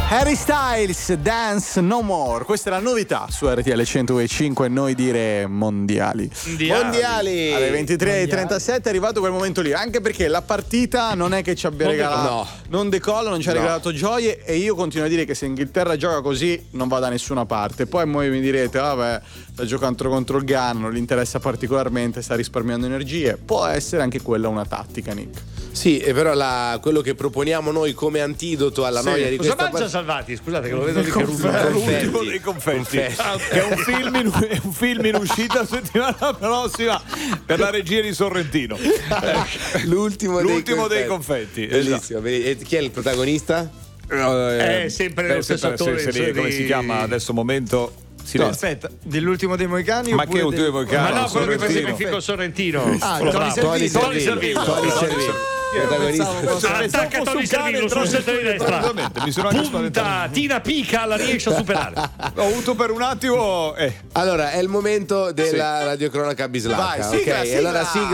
Harry Styles, Dance No More. Questa è la novità su RTL 102.5, noi dire mondiali. Alle 23:37 è arrivato quel momento lì, anche perché la partita non è che ci abbia regalato, non decolla, non ci ha regalato gioie, e io continuo a dire che se Inghilterra gioca così non va da nessuna parte. Poi mi direte, vabbè, sta giocando contro il Ghana, non gli interessa particolarmente, sta risparmiando energie. Può essere anche quella una tattica, Nick. Sì, e però quello che proponiamo noi come antidoto alla noia di questa partita. Salvati, scusate che lo vedo lì che l'ultimo dei confetti. Che è un film in uscita settimana prossima per la regia di Sorrentino. L'ultimo dei confetti. Bellissimo. E chi è il protagonista? È sempre lo stesso attore. Come si chiama adesso? Momento. No, aspetta, dell'ultimo dei Moicani? Ma che ultimo dei Moicani? Ma no, quello che personifica Sorrentino. Tony Servillo. Attacca Tony Servillo sul centro di destra. Mi sono anche spaventato. Tina Pica la riesce a superare. Ho avuto per un attimo. Allora, è il momento della radiocronaca bislacca. Vai, sigla, ok? sigla. Allora sigla.